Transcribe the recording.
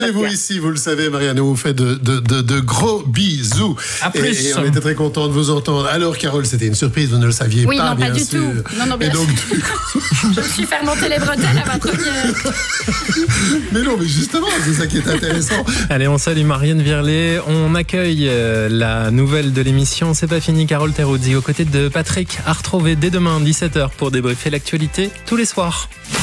Et vous ici, vous le savez, Marianne, on vous fait de gros bisous. À plus. Et on était très contents de vous entendre. Alors, Carole, c'était une surprise, vous ne le saviez Oui, pas, non, bien pas du sûr. tout. Non, bien et donc, Je me suis fait remonter les bretelles à ma première. mais non, mais justement, c'est ça qui est intéressant. Allez, on salue Marianne Virlet. On accueille la nouvelle de l'émission C'est pas fini, Carole Teruzzi, aux côtés de Patrick, à retrouver dès demain 17h pour débriefer l'actualité tous les soirs.